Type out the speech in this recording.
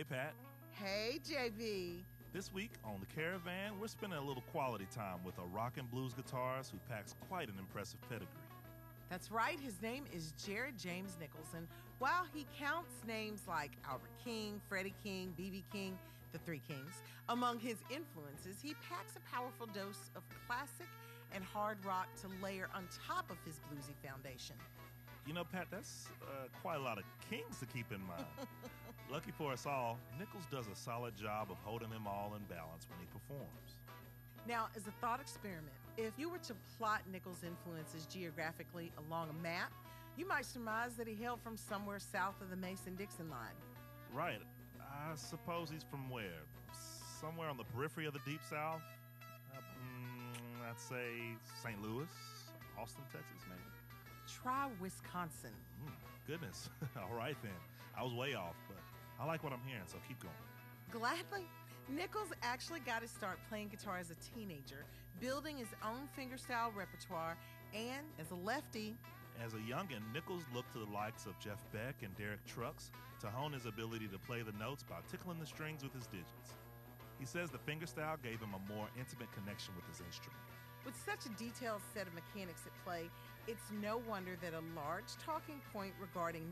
Hey, Pat. Hey, JB. This week on The Caravan, we're spending a little quality time with a rock and blues guitarist who packs quite an impressive pedigree. That's right, his name is Jared James Nichols, and while he counts names like Albert King, Freddie King, B.B. King, the Three Kings, among his influences, he packs a powerful dose of classic and hard rock to layer on top of his bluesy foundation. You know, Pat, that's quite a lot of kings to keep in mind. Lucky for us all, Nichols does a solid job of holding them all in balance when he performs. Now, as a thought experiment, if you were to plot Nichols' influences geographically along a map, you might surmise that he hailed from somewhere south of the Mason-Dixon line. Right. I suppose he's from where? Somewhere on the periphery of the Deep South? I'd say St. Louis, Austin, Texas, maybe. Try Wisconsin. Goodness. All right, then. I was way off, but I like what I'm hearing, so keep going. Gladly. Nichols actually got his start playing guitar as a teenager, building his own fingerstyle repertoire, and as a lefty. As a youngin', Nichols looked to the likes of Jeff Beck and Derek Trucks to hone his ability to play the notes by tickling the strings with his digits. He says the fingerstyle gave him a more intimate connection with his instrument. With such a detailed set of mechanics at play, it's no wonder that a large talking point regarding